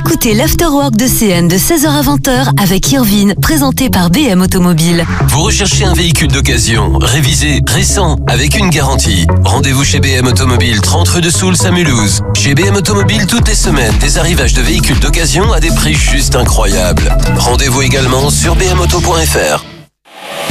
Écoutez l'Afterwork de CN de 16h à 20h avec Irvine, présenté par BM Automobile. Vous recherchez un véhicule d'occasion, révisé, récent, avec une garantie. Rendez-vous chez BM Automobile, 30 rue de Soultz à Mulhouse. Chez BM Automobile, toutes les semaines, des arrivages de véhicules d'occasion à des prix juste incroyables. Rendez-vous également sur bmauto.fr.